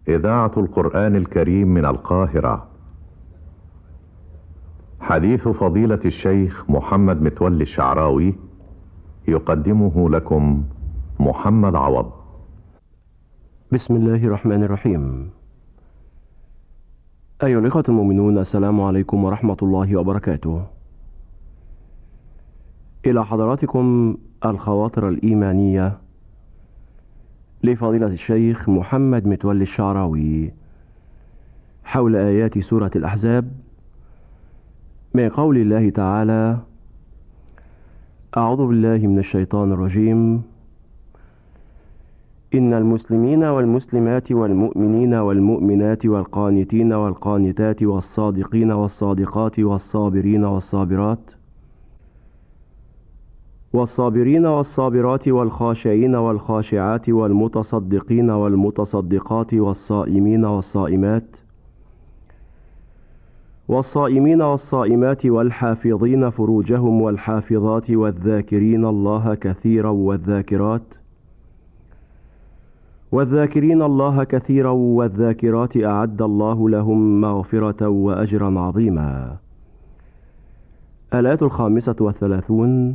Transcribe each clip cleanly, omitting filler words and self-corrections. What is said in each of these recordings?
إذاعة القرآن الكريم من القاهرة. حديث فضيلة الشيخ محمد متولي الشعراوي يقدمه لكم محمد عوض. بسم الله الرحمن الرحيم. أيها الإخوة المؤمنون، السلام عليكم ورحمة الله وبركاته. إلى حضراتكم الخواطر الإيمانية لفضيلة الشيخ محمد متولي الشعراوي حول آيات سورة الأحزاب من قول الله تعالى: أعوذ بالله من الشيطان الرجيم. إن المسلمين والمسلمات والمؤمنين والمؤمنات والقانتين والقانتات والصادقين والصادقات والصابرين والصابرات والخاشعين والخاشعات والمتصدقين والمتصدقات والصائمين والصائمات والحافظين فروجهم والحافظات والذاكرين الله كثيرا والذاكرات أعد الله لهم مغفرة وأجرا عظيما. الآية 35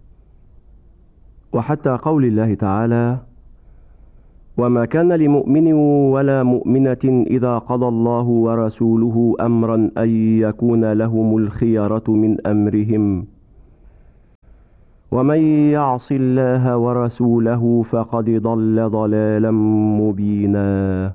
وحتى قول الله تعالى: وما كان لمؤمن ولا مؤمنة إذا قضى الله ورسوله أمرا أن يكون لهم الخيرة من أمرهم ومن يعص الله ورسوله فقد ضل ضلالا مبينا.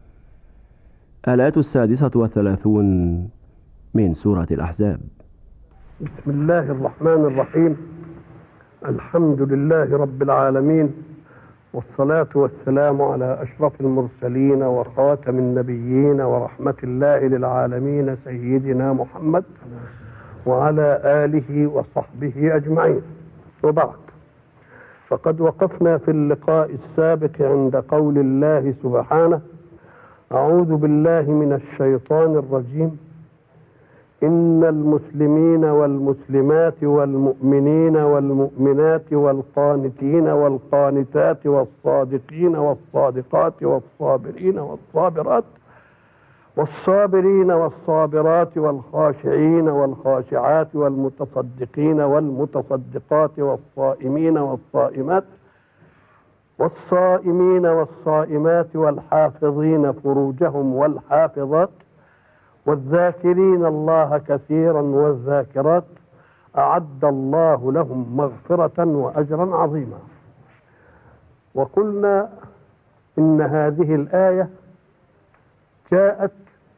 الآية 36 من سورة الأحزاب. بسم الله الرحمن الرحيم. الحمد لله رب العالمين، والصلاة والسلام على أشرف المرسلين وخاتم النبيين ورحمة الله للعالمين سيدنا محمد وعلى آله وصحبه أجمعين، وبعد. فقد وقفنا في اللقاء السابق عند قول الله سبحانه: أعوذ بالله من الشيطان الرجيم. إن المسلمين والمسلمات والمؤمنين والمؤمنات والقانتين والقانتات والصادقين والصادقات والصابرين والصابرات والخاشعين والخاشعات والمتصدقين والمتصدقات والصائمين والصائمات والحافظين فروجهم والحافظات والذاكرين الله كثيرا والذاكرات أعد الله لهم مغفرة وأجرا عظيما. وقلنا إن هذه الآية جاءت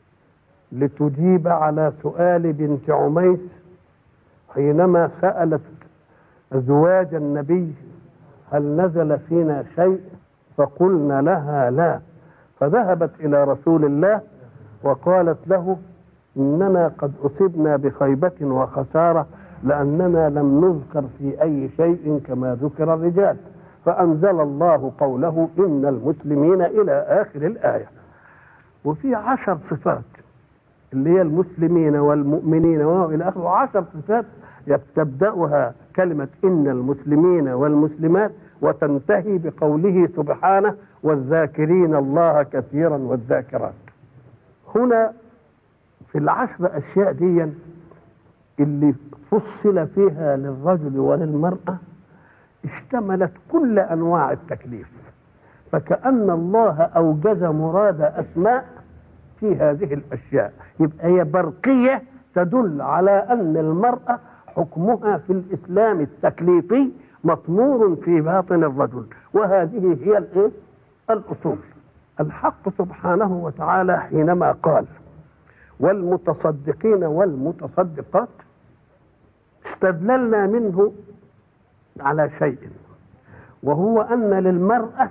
لتجيب على سؤال بنت عميس حينما سألت أزواج النبي: هل نزل فينا شيء؟ فقلنا لها لا. فذهبت إلى رسول الله وقالت له: إننا قد أصبنا بخيبة وخسارة لأننا لم نذكر في أي شيء كما ذكر الرجال. فأنزل الله قوله: إن المسلمين إلى آخر الآية. وفي 10 صفات اللي هي المسلمين والمؤمنين وإلى آخره، 10 صفات تبدأها كلمة إن المسلمين والمسلمات وتنتهي بقوله سبحانه: والذاكرين الله كثيرا والذاكرات. هنا في 10 أشياء دي اللي فصل فيها للرجل وللمرأة اشتملت كل أنواع التكليف، فكأن الله أوجز مراد أسماء في هذه الأشياء. يبقى هي برقية تدل على أن المرأة حكمها في الإسلام التكليفي مطمور في باطن الرجل، وهذه هي الأصول. الحق سبحانه وتعالى حينما قال: والمتصدقين والمتصدقات، استدللنا منه على شيء، وهو أن للمرأة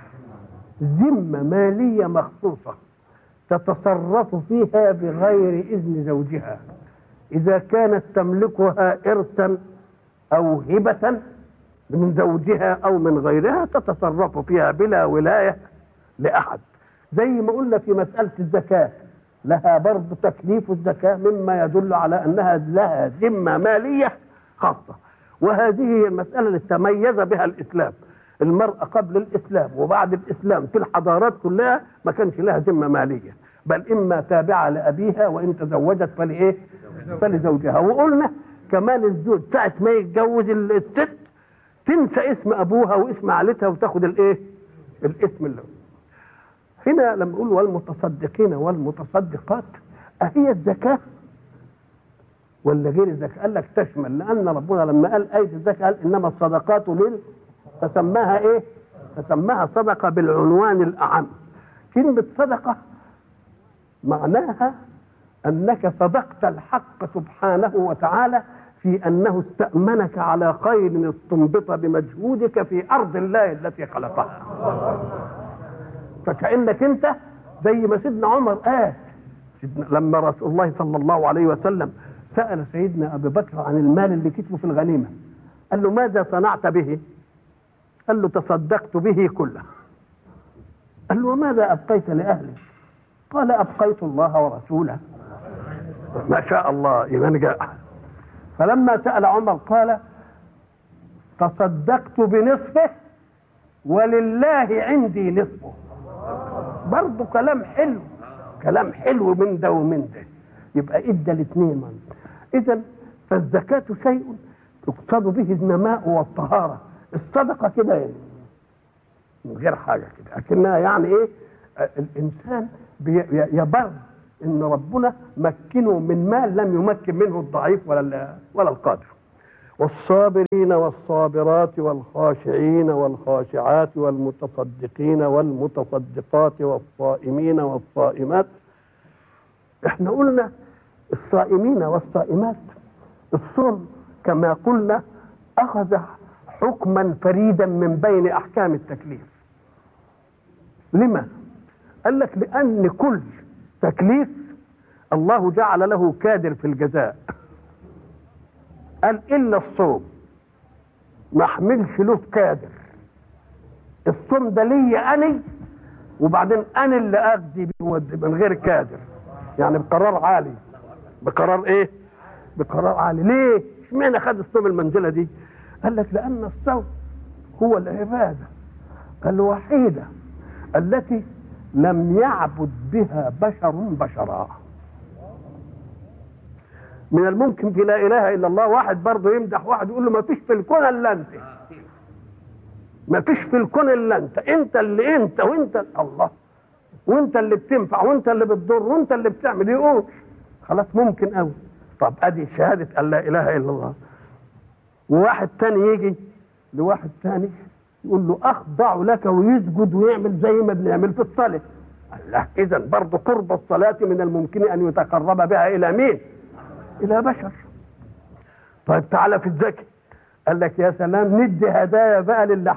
ذمة مالية مخصوصة تتصرف فيها بغير إذن زوجها، إذا كانت تملكها إرثا أو هبة من زوجها أو من غيرها تتصرف فيها بلا ولاية لأحد. زي ما قلنا في مسألة الزكاة، لها برضه تكليف الزكاة مما يدل على أنها لها ذمة مالية خاصة. وهذه هي المسألة التي تميز بها الإسلام، المرأة قبل الإسلام وبعد الإسلام في الحضارات كلها ما كانش لها ذمة مالية، بل إما تابعة لأبيها وإن تزوجت فلإيه؟ فلزوجها. وقلنا كمان الزوج ساعة ما يتجوز الست تنسى اسم أبوها واسم عائلتها وتاخد الإيه؟ الاسم اللي هنا لما نقول والمتصدقين والمتصدقات، أهي الزكاة ولا غير الزكاة؟ قال لك تشمل، لأن ربنا لما قال آية الزكاة قال إنما الصدقات فسماها إيه؟ فسماها صدقة بالعنوان الأعم. كلمة صدقة معناها أنك صدقت الحق سبحانه وتعالى في أنه استأمنك على خير استنبط بمجهودك في أرض الله التي خلقها. فكأنك أنت زي ما سيدنا عمر قال لما رسول الله صلى الله عليه وسلم سأل سيدنا أبي بكر عن المال اللي كتبه في الغنيمة، قال له ماذا صنعت به؟ قال له تصدقت به كله. قال له وماذا أبقيت لأهلك؟ قال أبقيت الله ورسوله. ما شاء الله إيمان جاء. فلما سأل عمر قال تصدقت بنصفه ولله عندي نصفه. برضه كلام حلو، كلام حلو من ده ومن ده، يبقى ادى الاثنين. اذا فالزكاة شيء يقصد به النماء والطهارة. الصدقة كده يعني من غير حاجة كده، لكنها يعني ايه؟ الانسان يبر ان ربنا مكنه من مال لم يمكن منه الضعيف ولا القادر. والصابرين والصابرات والخاشعين والخاشعات والمتصدقين والمتصدقات والصائمين والصائمات. احنا قلنا الصائمين والصائمات، الصوم كما قلنا اخذ حكما فريدا من بين احكام التكليف. لما؟ قال لك لان كل تكليف الله جعل له كادر في الجزاء. قال الا الصوم ما احملش له كادر. الصوم ده ليا اني، وبعدين انا اللي اقضي بيه من غير كادر، يعني بقرار عالي. بقرار ايه؟ بقرار عالي. ليه؟ اشمعنى خد الصوم المنزله دي؟ قال لك لان الصوم هو العباده الوحيده التي لم يعبد بها بشرا. من الممكن في لا اله الا الله واحد برضه يمدح واحد يقول له ما فيش في الكون الا انت، ما فيش في الكون الا انت اللي انت وانت الله، وانت اللي بتنفع وانت اللي بتضر وانت اللي بتعمل. يقول خلاص ممكن قوي. طب ادي شهاده ان لا اله الا الله. وواحد تاني يجي لواحد تاني يقول له اخضع لك ويسجد ويعمل زي ما بنعمل في الصلاه. الله، اذا برضه قرب الصلاه من الممكن ان يتقرب بها الى مين؟ الى بشر. طيب تعالى في الزكاه، قال لك يا سلام ندي هدايا بقى للي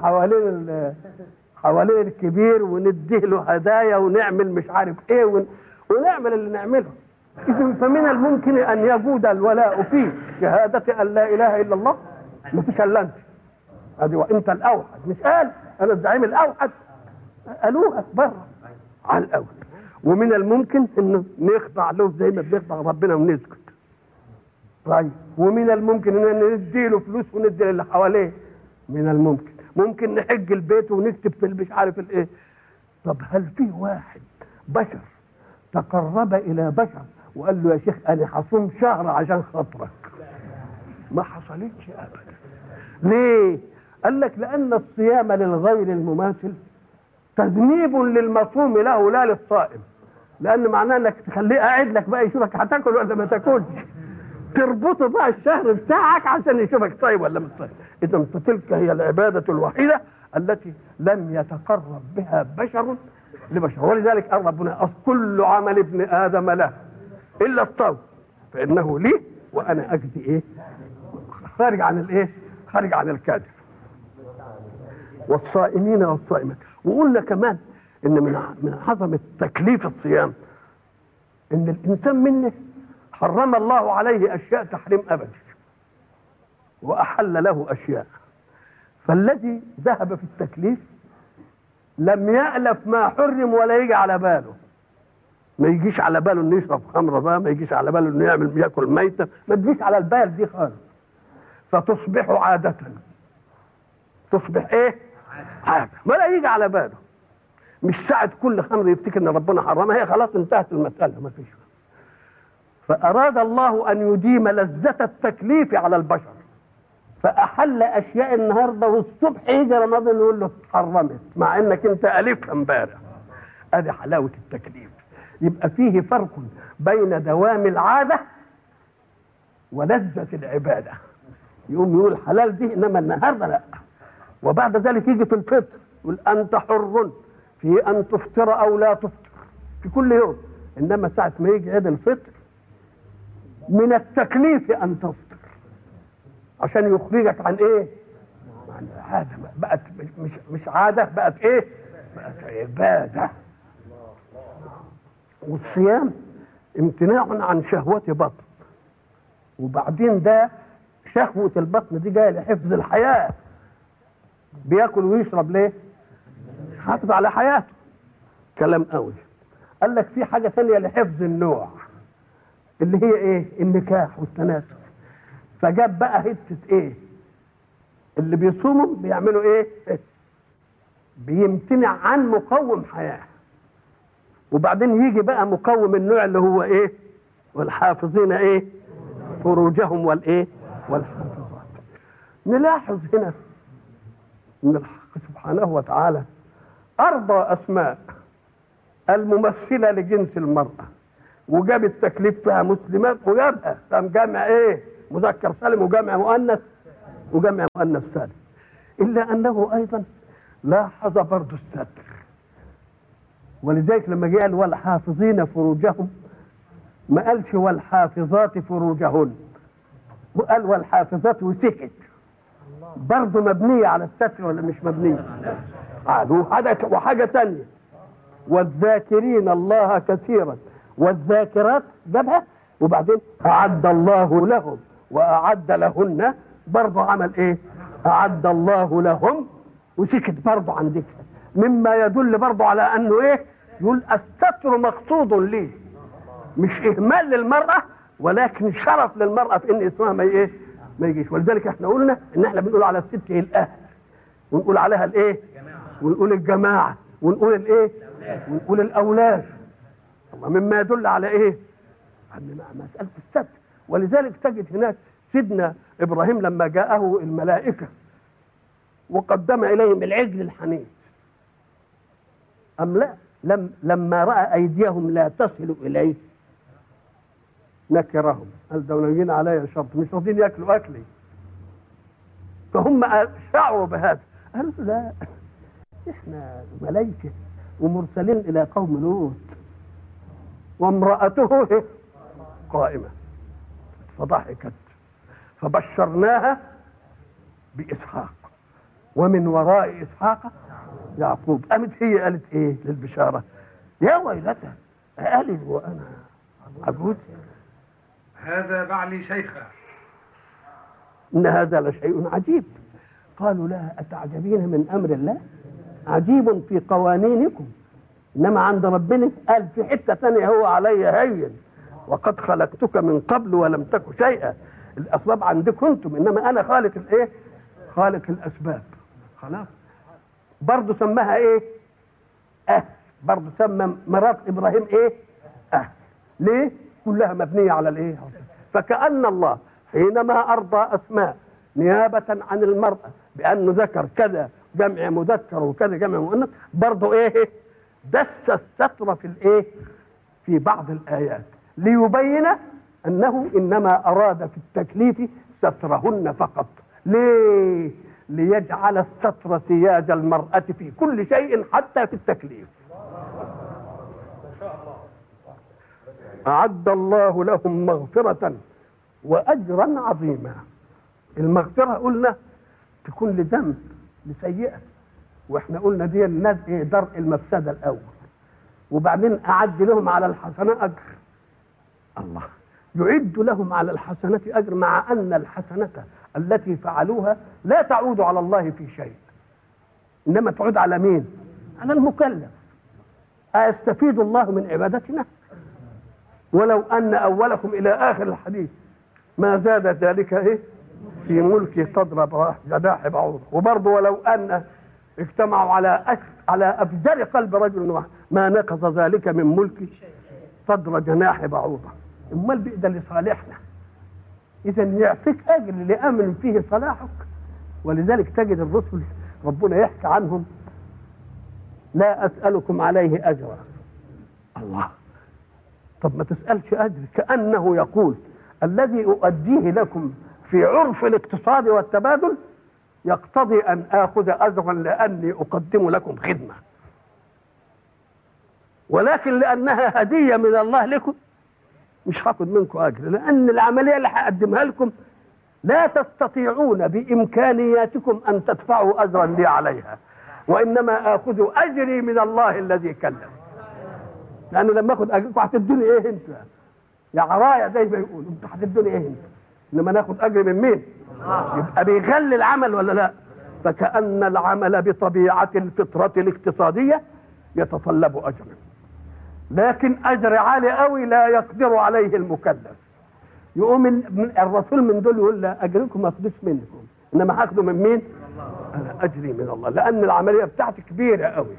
حوالين الكبير، ونديه له هدايا ونعمل مش عارف ايه ونعمل اللي نعمله. اذا فمن الممكن ان يجود الولاء في شهاده ان لا اله الا الله. ما فيش الا انت، ادي وانت الاوحد. مش قال انا الزعيم الاوحد؟ قالوها بره على الاول. ومن الممكن انه نخضع له زي ما بنخضع ربنا ونسكت. طيب ومن الممكن ان ندي له فلوس وندي للي حواليه. من الممكن ممكن نحج البيت ونكتب في مش عارف الايه. طب هل في واحد بشر تقرب الى بشر وقال له يا شيخ انا هصوم شهر عشان خاطرك؟ ما حصلتش ابدا. ليه؟ قال لك لان الصيام للغير المماثل تذنيب للمصوم له لا للصائم. لان معناه انك تخليه قاعد لك بقى يشوفك هتاكل ولا ما تاكلش، تربطه بقى الشهر بتاعك عشان يشوفك صايم ولا مش صايم. اذا فتلك هي العباده الوحيده التي لم يتقرب بها بشر لبشر. ولذلك قال ربنا كل عمل ابن ادم له الا الصوم فانه لي وانا اجزي ايه؟ خارج عن الايه؟ خارج عن الكادر. والصائمين والصائمات. وقلنا كمان ان من عظمه تكليف الصيام ان الانسان منه حرم الله عليه اشياء تحريم ابدي واحل له اشياء. فالذي ذهب في التكليف لم يألف ما حرم ولا يجي على باله. ما يجيش على باله انه يشرب خمره بقى، ما يجيش على باله انه ياكل ميته، ما تجيش على البال دي خالص. فتصبح عاده. تصبح ايه؟ عادة ولا يجي على باله. مش ساعة كل خمر يفتكر ان ربنا حرمها، هي خلاص انتهت المسألة ما فيش. فأراد الله أن يديم لذة التكليف على البشر، فأحل أشياء النهاردة والصبح يجي رمضان يقول له اتحرمت مع انك انت ألفها امبارح. ادي حلاوة التكليف. يبقى فيه فرق بين دوام العادة ولذة العبادة. يقوم يقول الحلال دي انما النهارده لا. وبعد ذلك يجي في الفطر يقول انت حر في ان تفطر او لا تفطر في كل يوم، انما ساعة ما يجي عيد الفطر من التكليف ان تفطر عشان يخرجك عن ايه؟ عن عادة. بقت مش عادة، بقت ايه؟ بقت عبادة. والصيام امتناع عن شهوة بطن، وبعدين ده شهوة البطن دي جاية لحفظ الحياة. بياكل ويشرب ليه؟ حافظ على حياته. كلام قوي. قال لك في حاجة ثانية لحفظ النوع اللي هي ايه؟ النكاح والتناسل. فجاب بقى حتة ايه؟ اللي بيصوموا بيعملوا ايه؟ بيمتنع عن مقوم حياة. وبعدين يجي بقى مقوم النوع اللي هو ايه؟ والحافظين ايه؟ فروجهم والايه؟ والحافظات. نلاحظ هنا ان الحق سبحانه وتعالى ارضى اسماء الممثله لجنس المراه، وجاب التكليف فيها مسلمات، وجابها قام جامع ايه؟ مذكر سالم وجامع مؤنث سالم. الا انه ايضا لاحظ برضه الستر. ولذلك لما جه قال والحافظين فروجهم ما قالش والحافظات فروجهن، وقال والحافظات وسكت. برضه مبنيه على الستر ولا مش مبنيه؟ وحاجه ثانيه والذاكرين الله كثيرا والذاكرات جابها، وبعدين اعد الله لهم واعد لهن، برضه عمل ايه؟ اعد الله لهم وسكت برضه عن ذكر، مما يدل برضه على انه ايه؟ يقول الستر مقصود ليه، مش اهمال للمراه ولكن شرف للمراه في ان اسمها ما يجيش. ولذلك احنا قلنا ان احنا بنقول على الست الاهل، ونقول عليها الايه؟ ونقول الجماعه، ونقول الايه؟ ونقول الاولاد. الله مما يدل على ايه؟ عن مساله الستر. ولذلك تجد هناك سيدنا ابراهيم لما جاءه الملائكه وقدم اليهم العجل الحنيف، ام لا؟ لما راى ايديهم لا تصل اليه نكرهم، قال ده ناويين عليا شرط، مش راضيين ياكلوا اكلي. فهم شعروا بهذا، قالوا لا احنا ملائكه ومرسلين الى قوم لوط وامراته قائمه، فضحكت فبشرناها باسحاق ومن وراء اسحاق يعقوب. قامت هي قالت ايه للبشاره؟ يا ويلتى أألد وانا عجوز؟ هذا بعلي شيخا. ان هذا لشيء عجيب. قالوا لها اتعجبين من امر الله؟ عجيب في قوانينكم، انما عند ربنا قال في حته ثانيه هو علي هين وقد خلقتك من قبل ولم تك شيئا. الاسباب عندكم انتم، انما انا خالق الايه؟ خالق الاسباب. خلاص. برضه سماها ايه؟ برضه سمى مرات ابراهيم ايه؟ ليه؟ كلها مبنيه على الايه؟ فكأن الله حينما ارضى اسماء نيابه عن المراه بانه ذكر كذا جمع مذكر وكذا جمع مؤنث، برضه ايه؟ دس الستر في الايه؟ في بعض الايات ليبين انه انما اراد في التكليف سترهن فقط. ليه؟ ليجعل الستر سياج المرأة في كل شيء حتى في التكليف. أعد الله لهم مغفرة وأجرا عظيما. المغفرة قلنا تكون لذنب لسيئة، واحنا قلنا دي الناس درء المفسدة الأول، وبعدين أعد لهم على الحسنة أجر. الله يعد لهم على الحسنة أجر، مع أن الحسنة التي فعلوها لا تعود على الله في شيء، إنما تعود على مين؟ على المكلف. أيستفيد الله من عبادتنا؟ ولو أن أولكم إلى آخر الحديث ما زاد ذلك إيه؟ في ملكه تضرب جناح بعوضة. وبرضه ولو أن اجتمعوا على أفجر قلب رجل واحد، ما نقض ذلك من ملك صدر جناح بعوضة. امال بقى لصالحنا. إذا يعطيك أجر لأمن فيه صلاحك. ولذلك تجد الرسل ربنا يحكي عنهم: لا أسألكم عليه أجرا. الله، طب ما تسألش أجر، كأنه يقول الذي أؤديه لكم في عرف الاقتصاد والتبادل يقتضي أن آخذ أجرا لأني أقدم لكم خدمة، ولكن لأنها هدية من الله لكم مش هاخد منكم أجر، لأن العملية اللي هقدمها لكم لا تستطيعون بإمكانياتكم أن تدفعوا أجرا لي عليها، وإنما آخذ أجري من الله الذي كلم. لأنه لما أخذ أجركم هتدوني إيه أنت؟ يا عرايا زي ما يقولوا، أنتوا هتدوني إيه أنت؟ إنما ناخذ أجر من مين؟ يبقى بيغلي العمل ولا لا؟ فكأن العمل بطبيعة الفطرة الاقتصادية يتطلب أجرا، لكن أجر عالي قوي لا يقدر عليه المكلف. يقوم الرسول من دول يقول: لا أجركم ما أخذوش منكم، إنما هاخده من مين؟ أنا أجري من الله، لأن العملية بتاعتي كبيرة قوي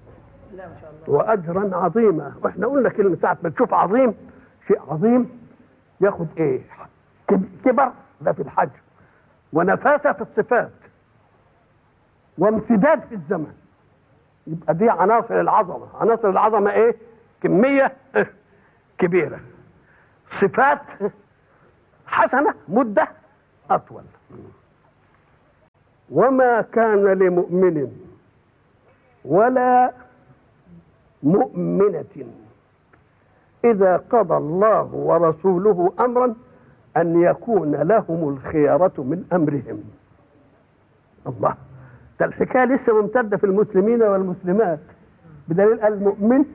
وأجرا عظيما. وإحنا قلنا كلمة ساعة ما تشوف عظيم، شيء عظيم ياخد إيه؟ كبر ده في الحجم، ونفاسة في الصفات، وامتداد في الزمن. يبقى دي عناصر العظمة. عناصر العظمة إيه؟ كمية كبيرة، صفات حسنة، مدة أطول. وما كان لمؤمن ولا مؤمنة إذا قضى الله ورسوله أمرا أن يكون لهم الخيارة من أمرهم. الله، ده الحكاية لسه ممتدة في المسلمين والمسلمات، بدليل المؤمن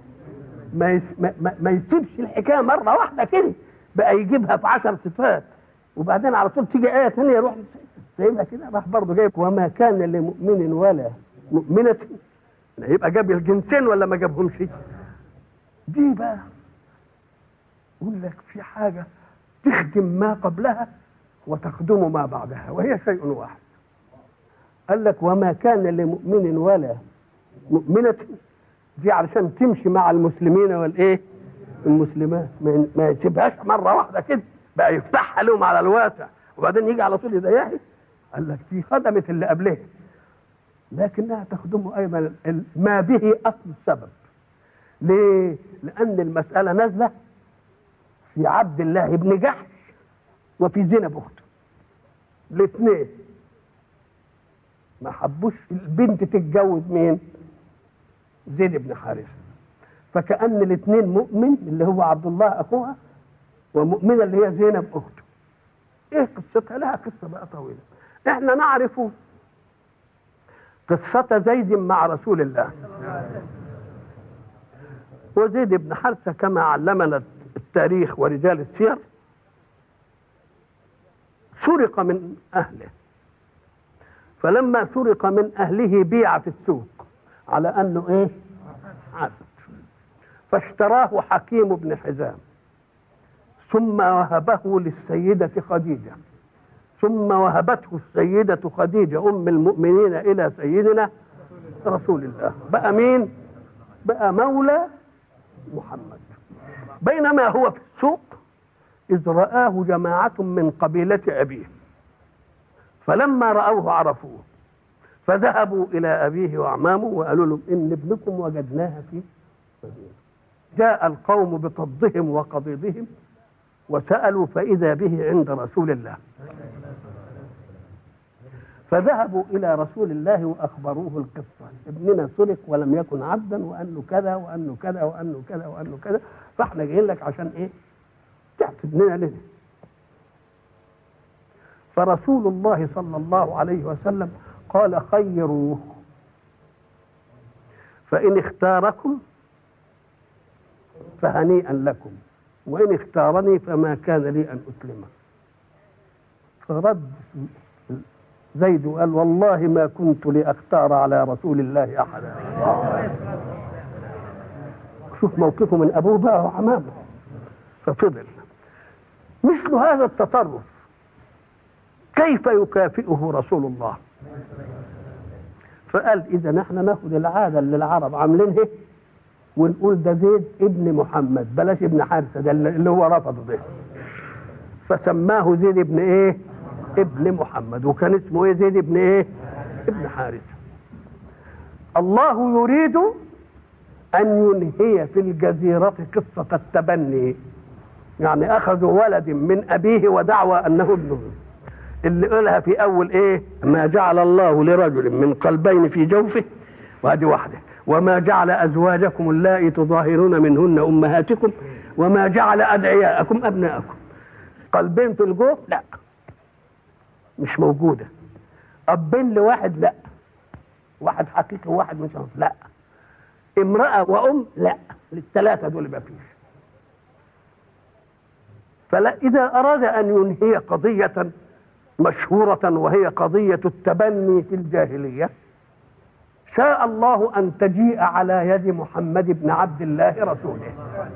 ما يسيبش الحكاية مرة واحدة كده، بقى يجيبها في 10 صفات، وبعدين على طول تيجي آية ثانية يروح سايبها كده، راح برضه جايب وما كان لمؤمن ولا مؤمنة. يبقى جاب الجنسين ولا ما جابهمش؟ دي بقى يقول لك في حاجة تخدم ما قبلها وتخدم ما بعدها، وهي شيء واحد. قال لك وما كان لمؤمن ولا مؤمنة، دي علشان تمشي مع المسلمين والايه؟ المسلمات، ما يسيبهاش مرة واحدة كده، بقى يفتحها لهم على الواسع وبعدين يجي على طول يضيقها. قال لك دي خدمت اللي قبلها، لكنها تخدمه أيضا ما به أصل السبب. ليه؟ لأن المسألة نازلة في عبد الله بن جحش وفي زينب أخته، الاثنين ما حبوش البنت تتجوز مين؟ زيد بن حارثة، فكأن الاثنين مؤمن اللي هو عبد الله أخوها، ومؤمنة اللي هي زينب أخته. إيه قصتها؟ لها قصة بقى طويلة. إحنا نعرف قصة زيد مع رسول الله. وزيد بن حارثة كما علمنا التاريخ ورجال السير سرق من أهله، فلما سرق من أهله بيع في السوق على أنه إيه؟ عبد. فاشتراه حكيم بن حزام، ثم وهبه للسيدة خديجة، ثم وهبته السيدة خديجة أم المؤمنين إلى سيدنا رسول الله. بقى مين؟ بقى مولى محمد. بينما هو في السوق إذ رآه جماعة من قبيلة أبيه، فلما رأوه عرفوه، فذهبوا إلى أبيه وأعمامه وقالوا لهم إن ابنكم وجدناها في مدينة. جاء القوم بطضهم وقضيضهم وسألوا فإذا به عند رسول الله، فذهبوا إلى رسول الله وأخبروه القصة: ابننا سرق ولم يكن عبدا، وأنه كذا وأنه كذا وأنه كذا وأنه كذا، فإحنا جايين لك عشان إيه؟ تعطي ابننا لنا. فرسول الله صلى الله عليه وسلم قال: خيروه، فإن اختاركم فهنيئا لكم، وإن اختارني فما كان لي أن أسلمه. فرد زيد وقال: والله ما كنت لأختار على رسول الله أحدا. شوف موقفه من أبوه بقى وعمامه. ففضل مثل هذا التصرف كيف يكافئه رسول الله؟ فقال اذا نحن ناخد العاده اللي العرب عاملينها ونقول ده زيد ابن محمد، بلاش ابن حارثه ده اللي هو رفضه ده. فسماه زيد ابن ايه؟ ابن محمد. وكان اسمه ايه؟ زيد ابن ايه؟ ابن حارثه. الله يريد ان ينهي في الجزيره قصه التبني، يعني اخذوا ولد من ابيه ودعوى انه ابنه، اللي قالها في اول ايه؟ ما جعل الله لرجل من قلبين في جوفه، وهذه واحده. وما جعل ازواجكم اللائي تظاهرون منهن امهاتكم وما جعل ادعياءكم ابناءكم. قلبين في الجوف لا، مش موجوده. ابين لواحد لا، واحد حقيقي وواحد مش حقيقي لا. امراه وام لا، للثلاثه دول ما فيش. فلا، اذا اراد ان ينهي قضيه مشهوره وهي قضيه التبني في الجاهليه، شاء الله ان تجيء على يد محمد بن عبد الله رسوله.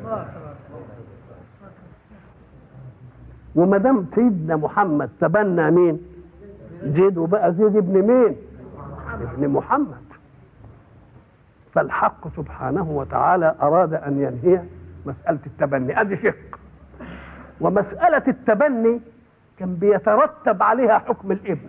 وما دام سيدنا محمد تبنى مين؟ زيد، وبقى زيد ابن مين؟ ابن محمد. فالحق سبحانه وتعالى اراد ان ينهي مساله التبني، ادي شق. ومساله التبني كان بيترتب عليها حكم الابن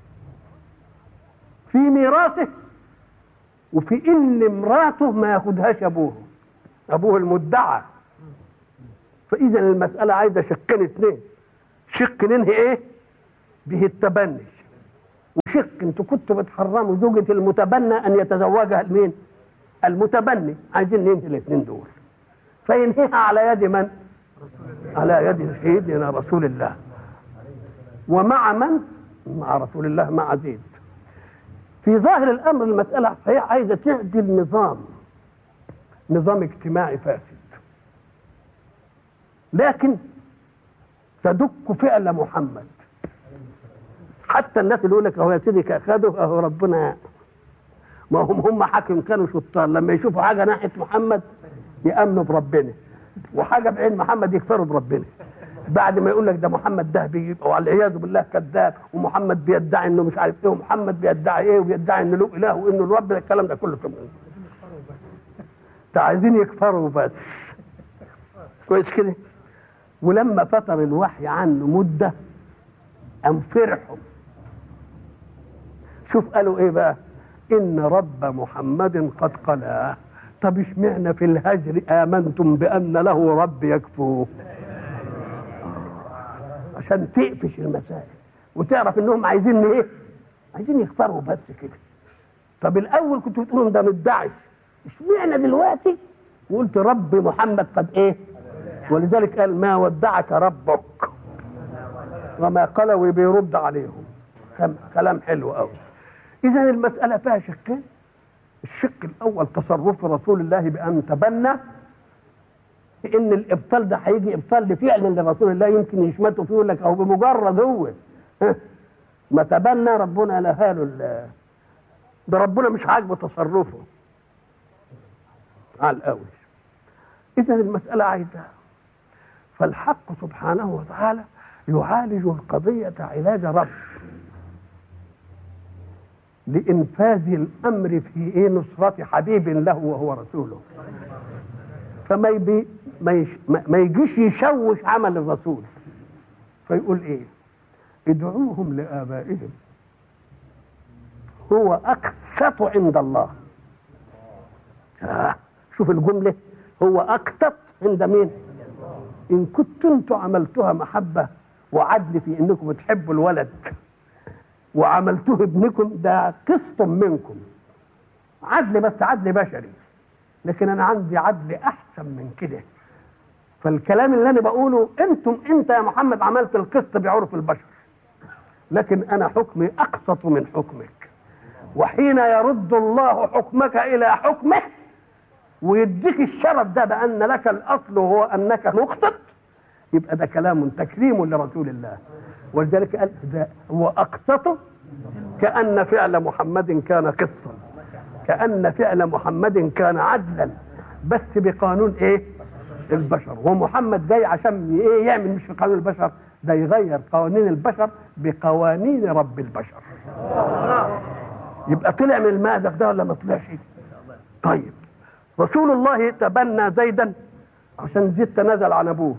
في ميراثه، وفي ان امراته ما ياخدهاش ابوه المدعى. فاذا المساله عايزه شقين اثنين. شق ننهي ايه؟ به التبني، وشق انتوا كنتوا بتحرموا زوجة المتبنى ان يتزوجها المين؟ المتبني. عايزين ننهي الاثنين دول. فينهيها على يد من؟ على يد سيدنا رسول الله. ومع من؟ مع رسول الله، مع زيد. في ظاهر الامر المساله صحيح عايزه تعدل نظام اجتماعي فاسد، لكن تدك فعل محمد. حتى الناس اللي يقول لك اهو يا سيدي اخذوا اهو ربنا، ما هم حاكم كانوا شطار، لما يشوفوا حاجه ناحيه محمد يامنوا بربنا، وحاجه بعين محمد يكفروا بربنا. بعد ما يقول لك ده محمد ده بيبقى والعياذ بالله كذاب، ومحمد بيدعي انه مش عارف ايه، ومحمد بيدعي ايه، وبيدعي انه له اله وانه الرب، الكلام ده كله ده عايزين يكفروا بس. كويس كده. ولما فتر الوحي عنه مده قام فرحوا. شوف قالوا ايه بقى؟ ان رب محمد قد قلاه. طب اشمعنى في الهجر امنتم بان له رب يكفوه؟ عشان تقفش المسائل وتعرف انهم عايزين ايه؟ عايزين يختاروا بس كده. طب الاول كنتوا بتقولوا ده مدعي، اشمعنى دلوقتي وقلت رب محمد قد ايه؟ ولذلك قال ما ودعك ربك وما قال، وبيرد عليهم كلام حلو قوي. اذا المساله فيها شقين. الشق الاول تصرف رسول الله بان تبنى، ان الابطال ده هيجي ابطال لفعل لرسول الله، يمكن يشمتوا فيه يقول لك او بمجرد هو ما تبنى ربنا لهاله ده ربنا مش عاجبه تصرفه على الاول. اذا المساله عايزه، فالحق سبحانه وتعالى يعالج القضيه علاج رب لانفاذ الامر في ايه؟ نصره حبيب له وهو رسوله. فما ما يجيش يشوش عمل الرسول، فيقول ايه؟ ادعوهم لآبائهم هو أقسط عند الله. شوف الجملة، هو أقسط عند مين؟ إن كنتم انتم عملتها محبة وعدل في إنكم بتحبوا الولد وعملتوه ابنكم، ده قسط منكم، عدل بس عدل بشري، لكن أنا عندي عدل أحسن من كده. فالكلام اللي أنا بقوله أنت يا محمد عملت القسط بعرف البشر، لكن أنا حكمي أقسط من حكمك. وحين يرد الله حكمك إلى حكمه ويديك الشرف ده بأن لك الأصل وهو أنك مقسط، يبقى ده كلام تكريم لرسول الله. ولذلك قال ده هو أقسط، كأن فعل محمد كان قسطا، كأن فعل محمد كان عدلا، بس بقانون ايه؟ البشر. ومحمد جاي عشان ايه؟ يعمل مش في قانون البشر، ده يغير قوانين البشر بقوانين رب البشر. يبقى طلع من المأزق ده ولا ما طلعش؟ طيب رسول الله تبنى زيدا عشان زيد تنازل عن ابوه،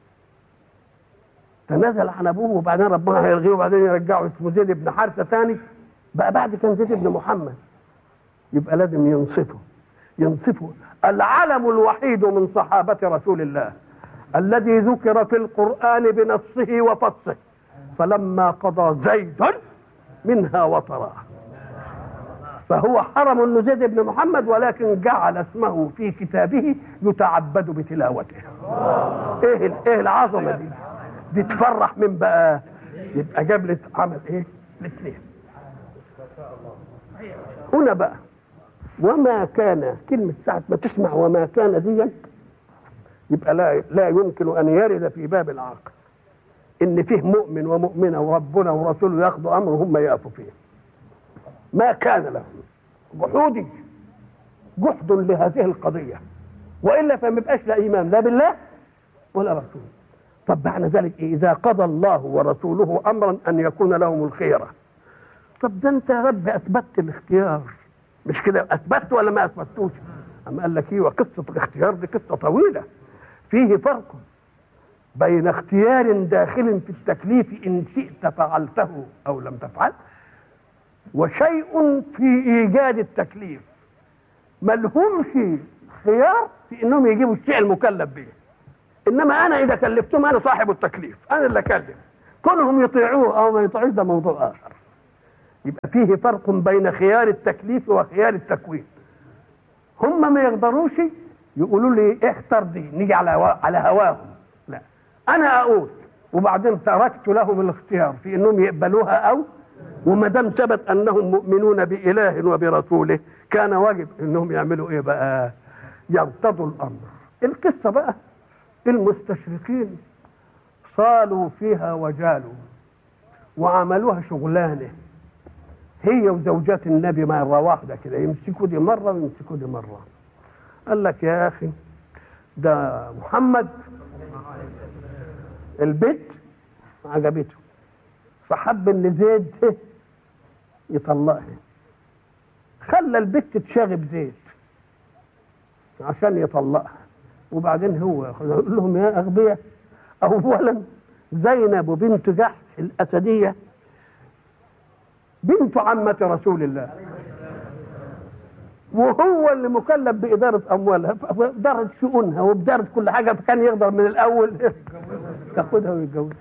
تنازل عن ابوه وبعدين ربنا هيلغيه وبعدين يرجعه اسمه زيد بن حارثه ثاني بقى بعد كان زيد بن محمد، يبقى لازم ينصفه العلم الوحيد من صحابه رسول الله الذي ذكر في القرآن بنصه وفصه، فلما قضى زيد منها وطرا، فهو حرم انه زيد بن محمد ولكن جعل اسمه في كتابه يتعبد بتلاوته. ايه العظمه دي تفرح من بقى؟ يبقى جاب عمل ايه الاثنين هنا بقى. وما كان، كلمه ساعه ما تسمع وما كان دي يبقى لا يمكن ان يرد في باب العقل ان فيه مؤمن ومؤمنه وربنا ورسوله ياخذوا امر هم يقفوا فيه. ما كان لهم جحد لهذه القضيه، والا فما يبقاش لا ايمان لا بالله ولا رسوله. طب معنى ذلك إيه؟ اذا قضى الله ورسوله امرا ان يكون لهم الخيره. طب ده انت يا رب اثبتت الاختيار، مش كده؟ اثبتت ولا ما اثبتوش؟ اما قال لك ايه؟ وقصه الاختيار دي قصه طويله، فيه فرق بين اختيار داخل في التكليف ان شئت فعلته او لم تفعل، وشيء في ايجاد التكليف ملهمش خيار في انهم يجيبوا الشيء المكلف به. انما انا اذا كلفتهم انا صاحب التكليف، انا اللي اكلف، كونهم يطيعوه او ما يطيعوش ده موضوع اخر. يبقى فيه فرق بين خيار التكليف وخيار التكوين. هم ما يقدروش يقولوا لي اختر دي نيجي على هواهم، لا انا اقول وبعدين تركت لهم الاختيار في انهم يقبلوها او، وما دام ثبت انهم مؤمنون باله وبرسوله كان واجب انهم يعملوا ايه بقى؟ يرتضوا الامر. القصه بقى المستشرقين صالوا فيها وجالوا وعملوها شغلانه، هي وزوجات النبي مره واحده كده، يمسكوا دي مره ويمسكوا دي مره. قال لك يا اخي ده محمد البيت عجبته فحب ان زيد يطلقها، خلى البت تشاغب زيد عشان يطلقها، وبعدين هو يقول لهم يا اغبياء، اولا زينب بنت جحش الاسديه بنت عمه رسول الله، وهو اللي مكلف بإدارة أموالها وإدارة شؤونها وبإدارة كل حاجة، فكان يقدر من الأول ياخدها ويتجوزها.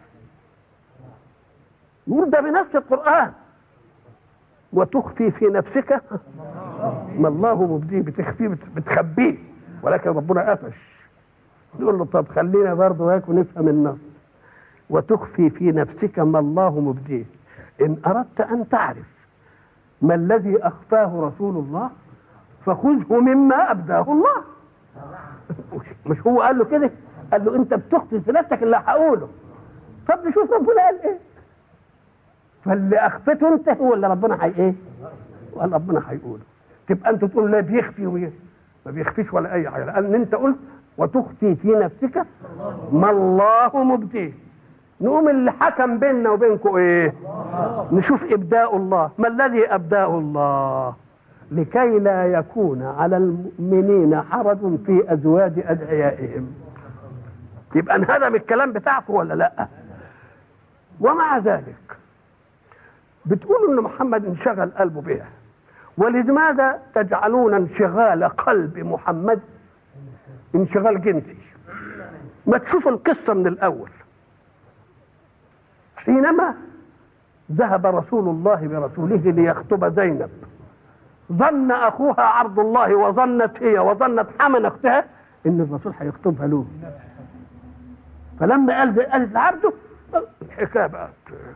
يقول ده بنفس القرآن، وتخفي في نفسك ما الله مبديه، بتخفيه بتخبيه، ولكن ربنا قفش يقول له طب خلينا برضه هيك ونفهم النص. وتخفي في نفسك ما الله مبديه إن أردت أن تعرف ما الذي أخفاه رسول الله فخذه مما أبداه الله. مش هو قال له كده؟ قال له أنت بتخفي في نفسك اللي هقوله، طب نشوف ربنا قال إيه. فاللي أخفته أنت هو اللي ربنا إيه؟ وقال ربنا هيقوله. تبقى أنت تقول لا بيخفي ما بيخفيش ولا أي حاجة، لأن أنت قلت وتخفي في نفسك ما الله مبديه. نقوم اللي حكم بيننا وبينكم إيه؟ نشوف إبداء الله. ما الذي أبداه الله؟ لكي لا يكون على المؤمنين حرج في أزواج أدعيائهم. يبقى انهدم الكلام بتاعكم ولا لا؟ ومع ذلك بتقولوا ان محمد انشغل قلبه بها، ولماذا تجعلون انشغال قلب محمد انشغال جنسي؟ ما تشوف القصة من الأول. حينما ذهب رسول الله برسوله ليخطب زينب، ظن أخوها عبد الله وظنت هي وظنت حمن أختها إن الرسول هيخطبها له، فلما قالت لعبده الحكاية بقت،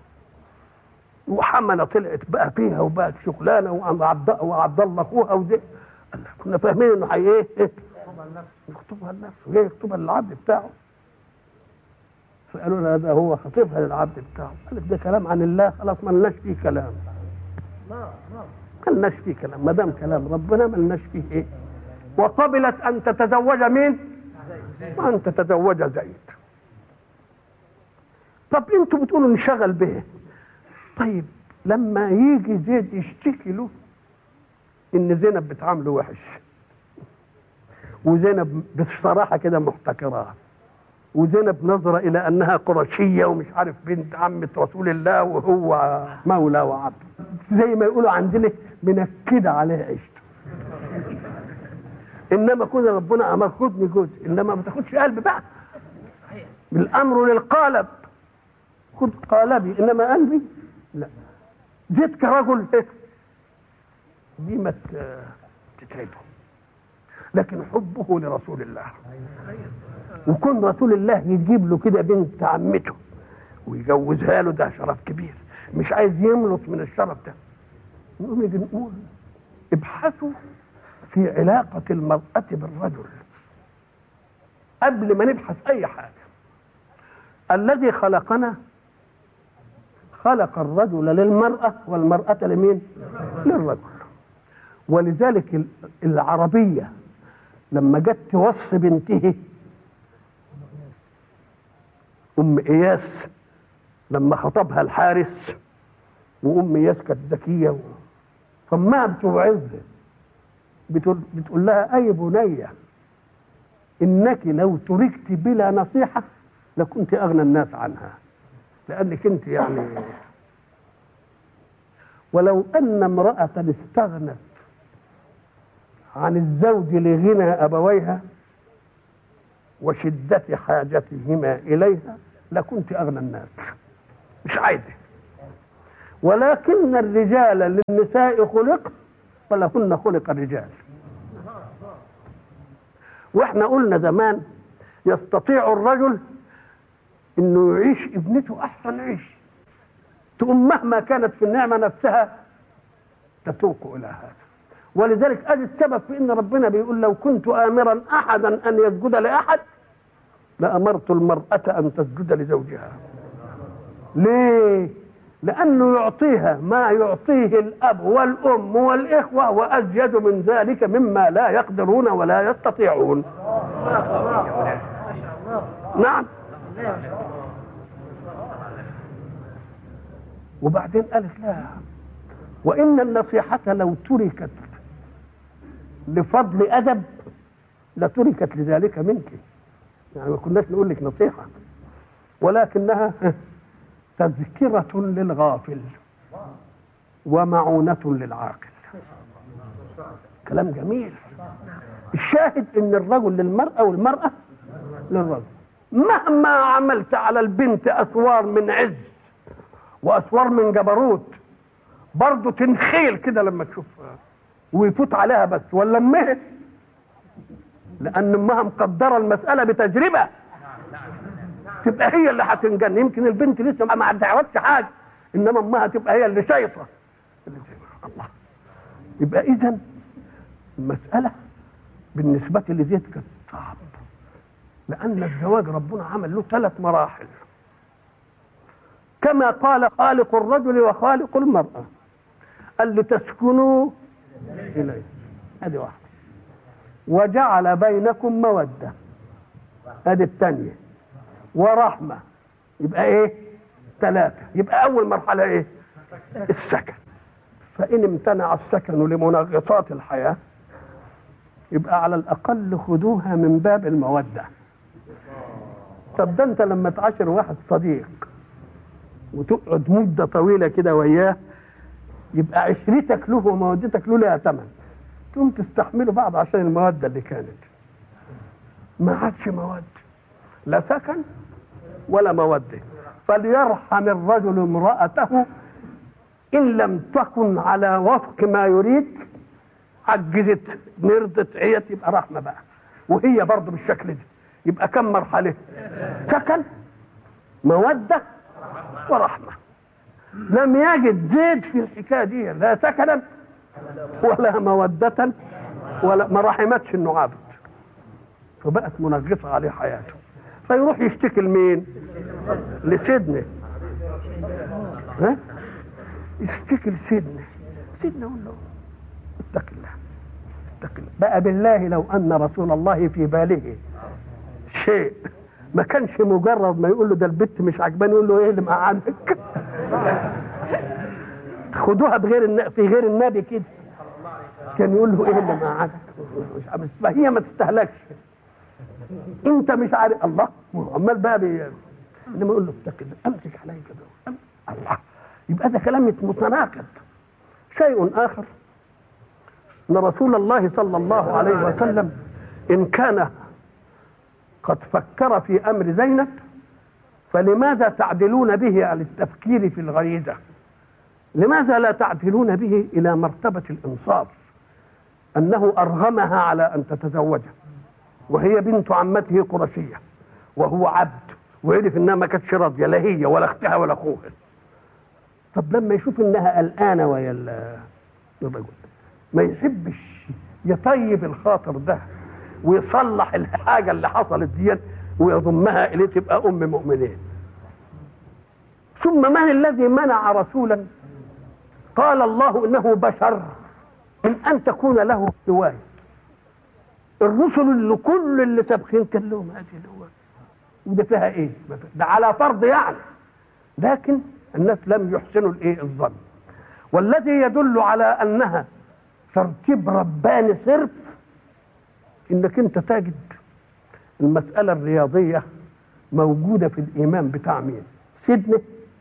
وحمنة طلعت بقى فيها وبقت شغلانة، وعبد الله أخوها وزي كنا فاهمين إنه إيه يخطبها لنفسه، ليه يخطبها للعبد بتاعه؟ فقالوا له هذا هو خطيبها للعبد بتاعه. قالت ده كلام عن الله، خلاص ما لناش فيه كلام، ما لناش فيه كلام، ما دام كلام ربنا ما لناش فيه ايه. وقبلت ان تتزوج مين؟ وان تتزوج زيد. طب انتوا بتقولوا انشغل به، طيب لما يجي زيد يشتكي له ان زينب بتعامله وحش، وزينب بصراحه كده محتكراه، وزينب نظره الى انها قرشيه ومش عارف بنت عمه رسول الله وهو مولى وعبد، زي ما يقولوا عندنا منكده عليها عيشته. انما كون ربنا امر خدني جوز، انما ما تاخدش قلب بقى، بالامر للقالب، خد قالبي انما قلبي لا. جيت كرجل دي ما تتعبه، لكن حبه لرسول الله، وكون رسول الله يجيب له كده بنت عمته ويجوزها له، ده شرف كبير، مش عايز يملص من الشرف ده. نقوم نيجي نقول ابحثوا في علاقة المرأة بالرجل قبل ما نبحث أي حاجة. الذي خلقنا خلق الرجل للمرأة والمرأة لمين؟ للرجل. ولذلك العربية لما جت توصي بنته أم إياس لما خطبها الحارس، وأم إياس كانت ذكية، فما بتوعظها بتقول لها أي بنية إنك لو تركت بلا نصيحة لكنت أغنى الناس عنها، لأنك أنت يعني ولو أن امرأة استغنت عن الزوج لغنى أبويها وشدة حاجتهما إليها لكنت أغنى الناس، مش عايزة. ولكن الرجال للنساء خلق ولهن خلق الرجال. واحنا قلنا زمان يستطيع الرجل انه يعيش ابنته احسن عيش، تقوم مهما كانت في النعمة نفسها تتوق الى هذا. ولذلك ادي السبب في ان ربنا بيقول لو كنت امرا احدا ان يسجد لاحد لامرت المرأة ان تسجد لزوجها. ليه؟ لانه يعطيها ما يعطيه الاب والام والاخوة وازيد من ذلك مما لا يقدرون ولا يستطيعون. نعم. وبعدين قالت لها وان النصيحة لو تركت لفضل ادب لتركت لذلك منك، يعني ما كناش نقول لك نصيحة، ولكنها تذكرة للغافل ومعونة للعاقل. كلام جميل. الشاهد ان الرجل للمرأة والمرأة للرجل. مهما عملت على البنت اسوار من عز واسوار من جبروت برضه تنخيل كده لما تشوفها ويفوت عليها بس، ولا امها، لان امها مقدره المساله بتجربه، تبقى هي اللي هتنجن. يمكن البنت لسه ما عرفتش حاجه، انما امها تبقى هي اللي شايطه. الله. يبقى اذا المساله بالنسبه لزيد كانت صعب، لان الزواج ربنا عمل له 3 مراحل كما قال خالق الرجل وخالق المراه، قال لتسكنوا اليه، هذه واحده، وجعل بينكم موده، هذه الثانيه، ورحمه، يبقى ايه؟ 3. يبقى اول مرحله ايه؟ السكن. فان امتنع السكن لمنغصات الحياه يبقى على الاقل خدوها من باب الموده. طب ده انت لما تعاشر واحد صديق وتقعد مده طويله كده وياه يبقى عشرتك له ومودتك له لها ثمن، تقوم تستحملوا بعض عشان الموده اللي كانت. ما عادش موده، لا سكن ولا موده. فليرحم الرجل امرأته إن لم تكن على وفق ما يريد، عجزت مرضت عيت، يبقى رحمة بقى. وهي برضه بالشكل ده يبقى كم مرحلة؟ سكن، مودة، ورحمة. لم يجد زيد في الحكاية دي لا سكنا ولا مودة ولا ما رحمتش انه عبد، فبقت منغصة عليه حياته. فيروح يشتكي لمين؟ لسيدنا. ها؟ يشتكي لسيدنا. سيدنا يقول له اتق الله اتق الله. بقى بالله لو ان رسول الله في باله شيء ما كانش مجرد ما يقول له ده البت مش عجباني يقول له ايه اللي مقعدك؟ خدوها بغير في غير النبي كده. كان يقول له ايه اللي معاك؟ هي ما تستهلكش، انت مش عارف الله عمال بقى انما يقول له اتق الله، امسك عليا كده الله، يبقى ده كلام متناقض. شيء اخر ان رسول الله صلى الله عليه وسلم ان كان قد فكر في امر زينب فلماذا تعدلون به على التفكير في الغريزه؟ لماذا لا تعدلون به الى مرتبه الانصاف، انه ارغمها على ان تتزوجه وهي بنت عمته قرشيه وهو عبد، وعرف انها ما كانتش راضيه لا هي ولا اختها ولا اخوها. طب لما يشوف انها قلقانه ويا الرجل ما يحبش يطيب الخاطر ده ويصلح الحاجه اللي حصلت دي ويضمها اليه تبقى ام مؤمنين؟ ثم من الذي منع رسولا قال الله انه بشر من ان تكون له هوايه؟ الرسل اللي كل اللي سابقين كان لهم هذه الهوايه، وده فيها ايه؟ ده على فرض يعني، لكن الناس لم يحسنوا الايه الظن. والذي يدل على انها ترتيب رباني صرف انك انت تجد المساله الرياضيه موجوده في الايمان بتاع مين؟ سيدنا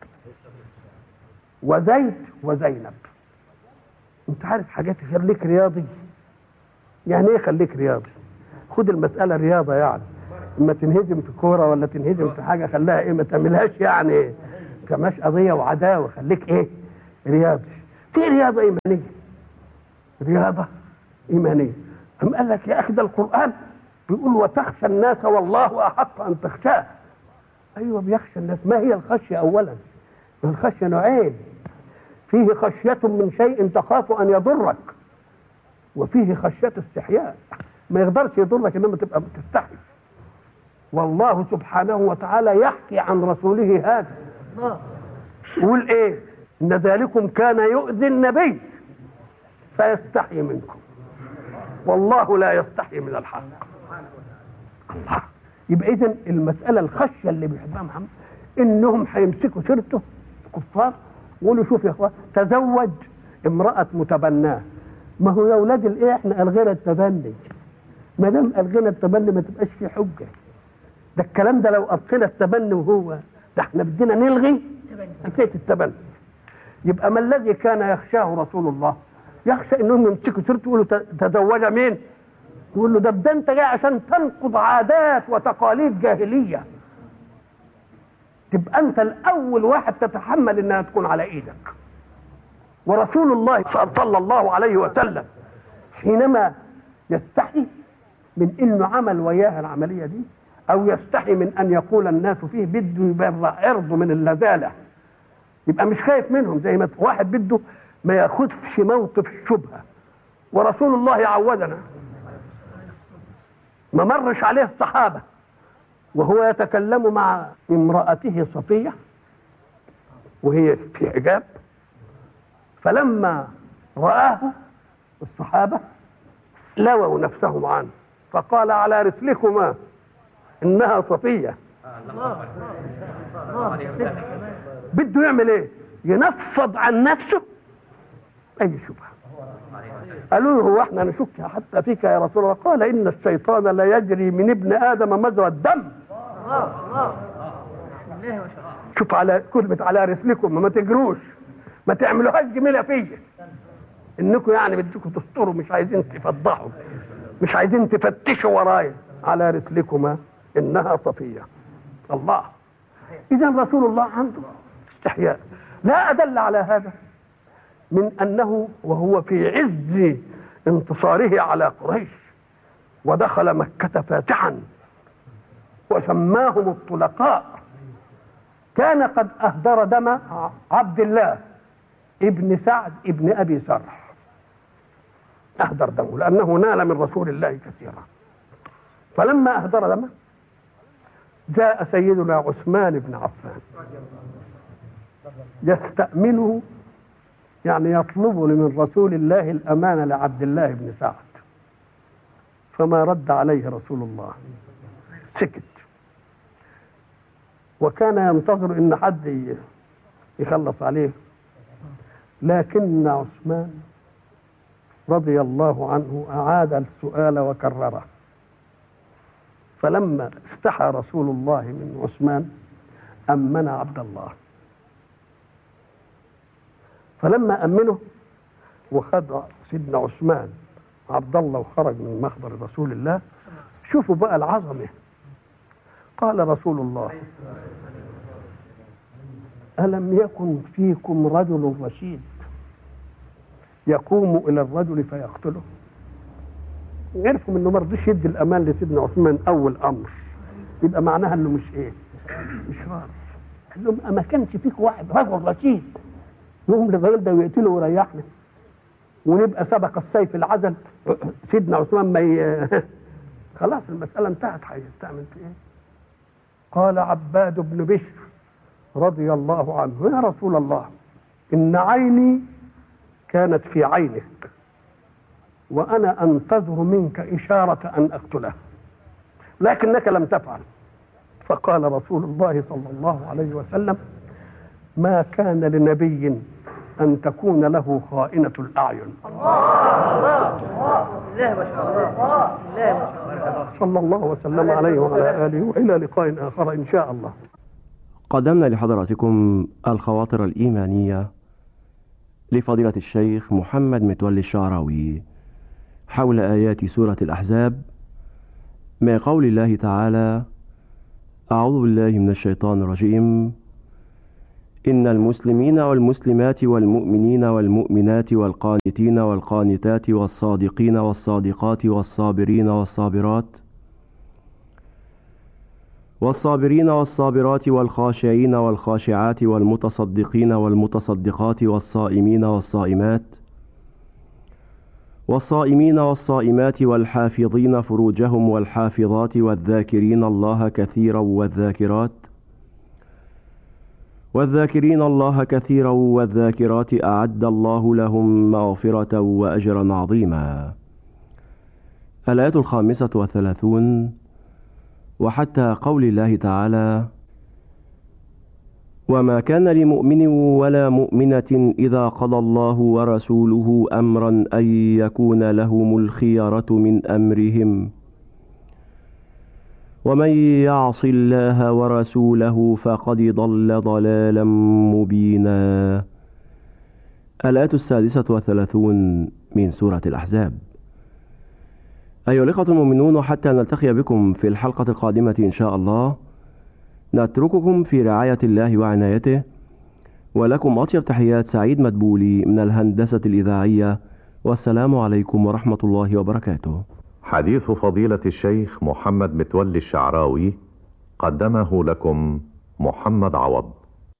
وزيد وزينب. انت عارف حاجات يخليك رياضي؟ يعني ايه خليك رياضي؟ خد المساله رياضه، يعني اما تنهزم في كوره ولا تنهزم في حاجه خليها ايه، ما تعملهاش يعني كماش قضيه وعداوه، خليك ايه؟ رياضي. في رياضه ايمانيه، رياضه ايمانيه. أم قال لك يا اخي ده القران بيقول وتخشى الناس والله احق ان تخشاه. ايوه بيخشى الناس. ما هي الخشيه اولا؟ الخشيه نوعين، فيه خشيه من شيء تخاف ان يضرك، وفيه خشيه استحياء ما يقدرش يضرك انما تبقى بتستحي. والله سبحانه وتعالى يحكي عن رسوله هذا، يقول ايه؟ ان ذلكم كان يؤذي النبي فيستحي منكم والله لا يستحي من الحق. الله. يبقى اذا المساله الخشيه اللي بيحبها محمد انهم هيمسكوا سيرته الكفار ويقولوا شوف يا اخوان تزوج امراه متبناه. ما هو يا اولاد الايه احنا الغينا التبني، ما دام الغينا التبني ما تبقاش في حجه. ده الكلام ده لو ابطل التبني وهو ده احنا بدنا نلغي حكايه التبني. يبقى ما الذي كان يخشاه رسول الله؟ يخشى انهم يمسكوا سيرته يقولوا تزوج مين؟ يقول له ده انت جاي عشان تنقض عادات وتقاليد جاهليه، تبقى انت الاول واحد تتحمل انها تكون على ايدك. ورسول الله صلى الله عليه وسلم حينما يستحي من انه عمل وياها العمليه دي او يستحي من ان يقول الناس فيه بده يبرع عرضه من اللذاذه، يبقى مش خايف منهم زي ما واحد بده ما ياخدش موقف الشبهه. ورسول الله عودنا، ما مرش عليه الصحابه وهو يتكلم مع امرأته صفية وهي في حجاب، فلما رآه الصحابة لووا نفسهم عنه فقال على رسلكما إنها صفية. بده يعمل ايه؟ ينفض عن نفسه اي شبهه. قالوا له هو احنا نشك حتى فيك يا رسول الله؟ قال ان الشيطان لا يجري من ابن ادم مجرى الدم. شوف على كلمه على رسلكم، ما تجروش، ما تعملوهاش جميله فيا، انكم يعني بدكم تستروا، مش عايزين تفضحوا، مش عايزين تفتشوا ورايا. على رسلكما انها صفيه. الله. اذا رسول الله عنده استحياء. لا أدل على هذا من أنه وهو في عز انتصاره على قريش ودخل مكة فاتحا وسماهم الطلقاء، كان قد أهدر دم عبد الله ابن سعد ابن أبي سرح، أهدر دمه لأنه نال من رسول الله كثيرا. فلما أهدر دمه جاء سيدنا عثمان بن عفان يستأمنه، يعني يطلب من رسول الله الأمانة لعبد الله بن سعد، فما رد عليه رسول الله، سكت. وكان ينتظر ان حد يخلص عليه، لكن عثمان رضي الله عنه أعاد السؤال وكرره، فلما استحى رسول الله من عثمان أمن عبد الله، فلما أمنه وخد سيدنا عثمان عبد الله وخرج من مخبر رسول الله، شوفوا بقى العظمة. قال رسول الله: ألم يكن فيكم رجل رشيد يقوم إلى الرجل فيقتله؟ عرفوا انه ما رضيش يدي الامان لسيدنا عثمان اول امر، يبقى معناها انه مش مش راضي. قال لهم: ما كانش فيك واحد رجل رشيد يقوم للراجل ده ويقتله ويريحنا ونبقى سبق السيف العزل سيدنا عثمان ما خلاص المساله انتهت، هيستعمل في ايه؟ قال عباد بن بشر رضي الله عنه: يا رسول الله، ان عيني كانت في عينك وأنا أنتظر منك إشارة أن أقتله لكنك لم تفعل. فقال رسول الله صلى الله عليه وسلم: ما كان لنبي أن تكون له خائنة الأعين. صلى الله وسلم عليه وعلى آله، وإلى لقاء آخر إن شاء الله. قدمنا لحضراتكم الخواطر الإيمانية لفضيلة الشيخ محمد متولي الشعراوي حول آيات سورة الأحزاب من قول الله تعالى: أعوذ بالله من الشيطان الرجيم، إن المسلمين والمسلمات والمؤمنين والمؤمنات والقانتين والقانتات والصادقين والصادقات والصابرين والصابرات والخاشعين والخاشعات والمتصدقين والمتصدقات والصائمين والصائمات والحافظين فروجهم والحافظات والذاكرين الله كثيرا والذاكرات أعد الله لهم مغفرة وأجرا عظيما. الآية 35 وحتى قول الله تعالى: وما كان لمؤمن ولا مؤمنة إذا قضى الله ورسوله أمرا أن يكون لهم الخيرة من أمرهم ومن يعص الله ورسوله فقد ضل ضلالا مبينا. الآية 36 من سورة الأحزاب. أيها الإخوة المؤمنون، حتى نلتقي بكم في الحلقة القادمة إن شاء الله، نترككم في رعاية الله وعنايته، ولكم أطيب تحيات سعيد مدبولي من الهندسة الإذاعية، والسلام عليكم ورحمة الله وبركاته. حديث فضيلة الشيخ محمد متولي الشعراوي قدمه لكم محمد عوض.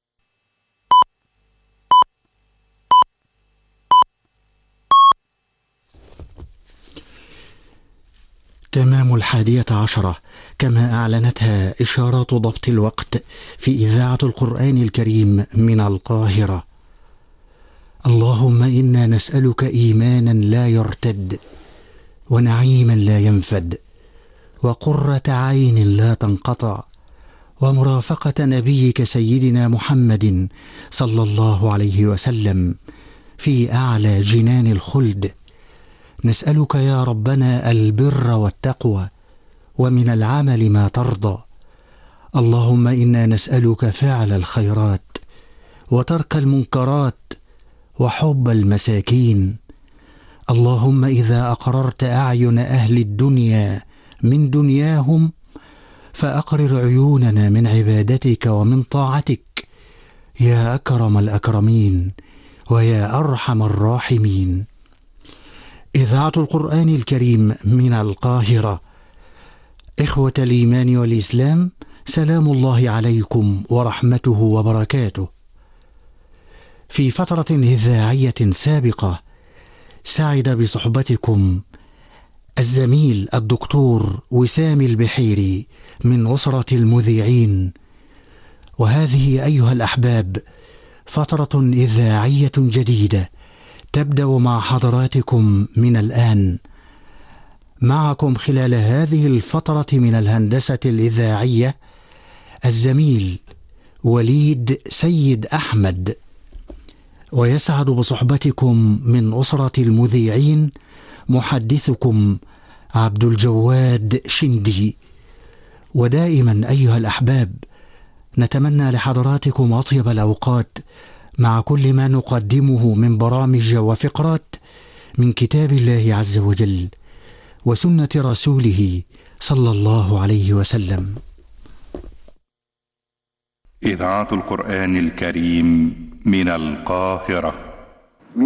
تمام 11 كما أعلنتها إشارات ضبط الوقت في إذاعة القرآن الكريم من القاهرة. اللهم إنا نسألك إيمانا لا يرتد، ونعيما لا ينفد، وقرة عين لا تنقطع، ومرافقة نبيك سيدنا محمد صلى الله عليه وسلم في أعلى جنان الخلد. نسألك يا ربنا البر والتقوى، ومن العمل ما ترضى. اللهم إنا نسألك فعل الخيرات وترك المنكرات وحب المساكين. اللهم إذا أقررت أعين أهل الدنيا من دنياهم فأقرر عيوننا من عبادتك ومن طاعتك يا أكرم الأكرمين ويا أرحم الراحمين. إذاعة القرآن الكريم من القاهرة. إخوة الإيمان والإسلام، سلام الله عليكم ورحمته وبركاته. في فترة إذاعية سابقة سعد بصحبتكم الزميل الدكتور وسام البحيري من أسرة المذيعين، وهذه أيها الأحباب فترة إذاعية جديدة تبدأ مع حضراتكم من الآن. معكم خلال هذه الفترة من الهندسة الإذاعية الزميل وليد سيد أحمد، ويسعد بصحبتكم من أسرة المذيعين محدثكم عبد الجواد شندي. ودائما أيها الأحباب نتمنى لحضراتكم أطيب الأوقات مع كل ما نقدمه من برامج وفقرات من كتاب الله عز وجل وسنة رسوله صلى الله عليه وسلم. إذاعة القرآن الكريم من القاهرة.